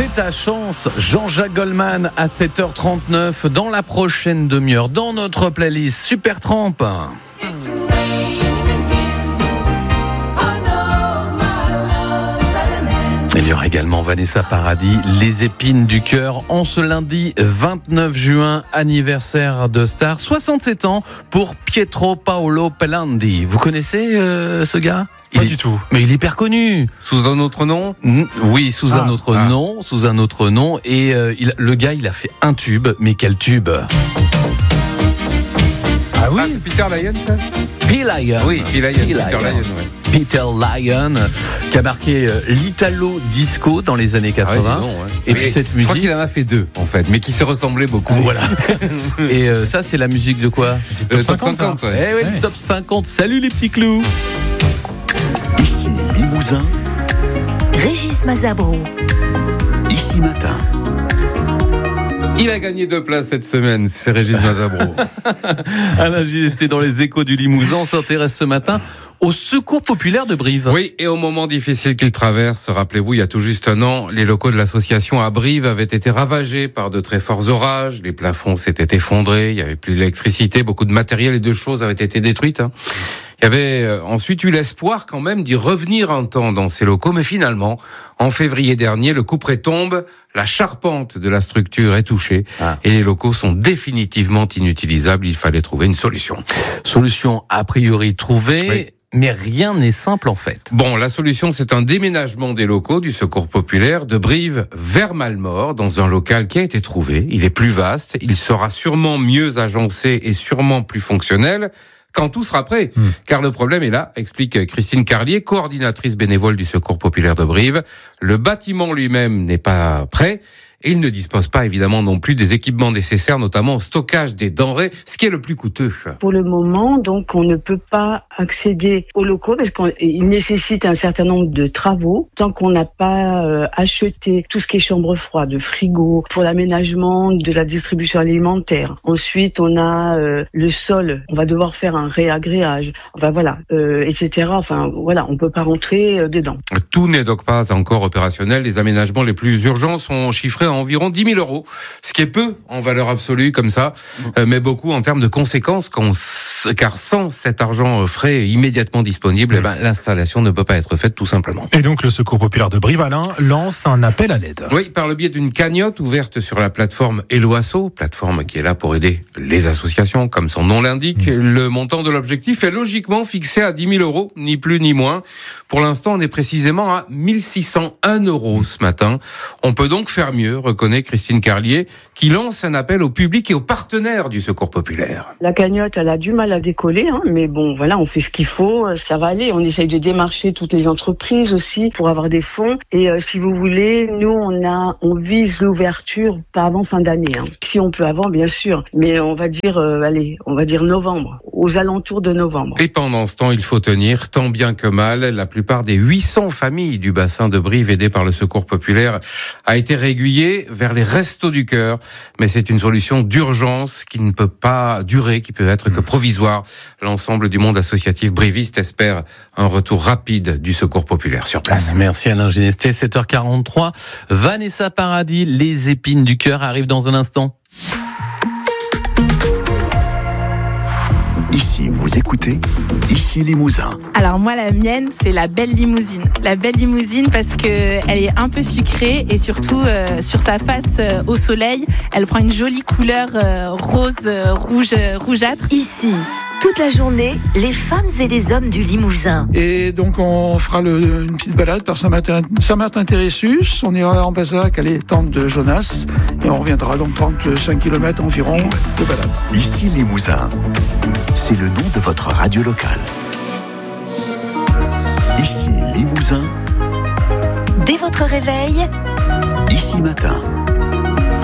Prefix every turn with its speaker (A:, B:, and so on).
A: C'est ta chance, Jean-Jacques Goldman à 7h39 dans la prochaine demi-heure dans notre playlist Supertramp. Il y aura également Vanessa Paradis, Les épines du cœur, en ce lundi 29 juin, anniversaire de star, 67 ans pour Pietro Paolo Pelandi. Vous connaissez ce gars ?
B: Pas du tout.
A: Mais il est hyper connu.
B: Sous un autre nom ?
A: Oui, sous un autre nom. Et le gars, il a fait un tube, mais quel tube ?
B: Ah oui, c'est Peter Lyon, ça ?
A: P-Lion.
B: Oui, Peter Lyon.
A: Peter Lyon, qui a marqué l'Italo Disco dans les années 80.
B: Ah ouais, ouais.
A: Et puis cette musique.
B: Je crois qu'il en a fait deux, en fait, mais qui se ressemblaient beaucoup.
A: Voilà. Et ça, c'est la musique de quoi ?
B: Le top 50, ouais.
A: Eh oui, le top 50. Salut les petits clous.
C: Ici Limousin,
D: Régis Mazabro.
C: Ici Matin.
B: Il a gagné 2 places cette semaine, c'est Régis Mazabro.
A: Alain Ginestez dans les échos du Limousin. On s'intéresse ce matin au Secours populaire de Brive.
B: Oui, et au moment difficile qu'il traverse, rappelez-vous, il y a tout juste un an, les locaux de l'association à Brive avaient été ravagés par de très forts orages, les plafonds s'étaient effondrés, il n'y avait plus d'électricité, beaucoup de matériel et de choses avaient été détruites. Il y avait ensuite eu l'espoir quand même d'y revenir un temps dans ces locaux, mais finalement, en février dernier, le couperet tombe, la charpente de la structure est touchée et les locaux sont définitivement inutilisables. Il fallait trouver une solution.
A: Solution a priori trouvée. Oui. Mais rien n'est simple en fait.
B: Bon, la solution, c'est un déménagement des locaux du Secours populaire de Brive vers Malmort, dans un local qui a été trouvé. Il est plus vaste, il sera sûrement mieux agencé et sûrement plus fonctionnel quand tout sera prêt. Car le problème est là, explique Christine Carlier, coordinatrice bénévole du Secours populaire de Brive. Le bâtiment lui-même n'est pas prêt. Et il ne dispose pas évidemment non plus des équipements nécessaires, notamment au stockage des denrées, ce qui est le plus coûteux.
E: Pour le moment, donc, on ne peut pas accéder aux locaux parce qu'il nécessite un certain nombre de travaux. Tant qu'on n'a pas acheté tout ce qui est chambre froide, frigo, pour l'aménagement de la distribution alimentaire. Ensuite, on a le sol. On va devoir faire un réagréage. Enfin voilà, etc. Enfin voilà, on peut pas rentrer dedans.
B: Tout n'est donc pas encore opérationnel. Les aménagements les plus urgents sont chiffrés à environ 10 000 euros, ce qui est peu en valeur absolue comme ça, mais beaucoup en termes de conséquences, car sans cet argent frais immédiatement disponible, l'installation ne peut pas être faite tout simplement.
F: Et donc le Secours populaire de Brive, Alain, lance un appel à l'aide.
B: Oui, par le biais d'une cagnotte ouverte sur la plateforme Helloasso, plateforme qui est là pour aider les associations, comme son nom l'indique. Le montant de l'objectif est logiquement fixé à 10 000 euros, ni plus ni moins. Pour l'instant, on est précisément à 1 601 euros ce matin. On peut donc faire mieux, reconnaît Christine Carlier, qui lance un appel au public et aux partenaires du Secours populaire.
E: La cagnotte, elle a du mal à décoller, mais bon, voilà, on fait ce qu'il faut, ça va aller. On essaye de démarcher toutes les entreprises aussi pour avoir des fonds. Et si vous voulez, nous, on vise l'ouverture pas avant fin d'année. Si on peut avant, bien sûr, mais on va dire novembre, aux alentours de novembre.
B: Et pendant ce temps, il faut tenir, tant bien que mal. La plupart des 800 familles du bassin de Brive aidées par le Secours populaire a été réguliée vers les Restos du Cœur. Mais c'est une solution d'urgence qui ne peut pas durer, qui peut être que provisoire. L'ensemble du monde associatif briviste espère un retour rapide du Secours populaire sur place.
A: Merci Alain Ginestez, 7h43. Vanessa Paradis, Les épines du cœur arrivent dans un instant.
C: Ici, vous écoutez Ici Limousin.
G: Alors moi, la mienne, c'est la belle limousine. La belle limousine parce que elle est un peu sucrée et surtout sur sa face au soleil, elle prend une jolie couleur rose, rougeâtre.
D: Ici, toute la journée, les femmes et les hommes du Limousin.
H: Et donc on fera une petite balade par Saint-Martin-Térésus. On ira en Bazac à l'étang de Jonas et on reviendra donc 35 km environ de balade.
C: Ici Limousin, c'est le nom de votre radio locale. Ici Limousin.
D: Dès votre réveil,
C: Ici Matin.